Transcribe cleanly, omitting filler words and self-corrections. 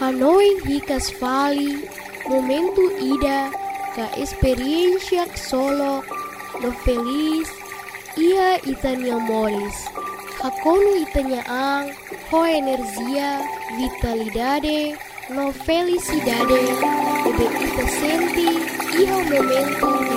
Hanoi hikas vali, momento ida, ka experiencia solo, no feliz, ia itanya moris. Hakono itanya ang, ho energia, vitalidade, no felicidade, ebe ita senti, iha momento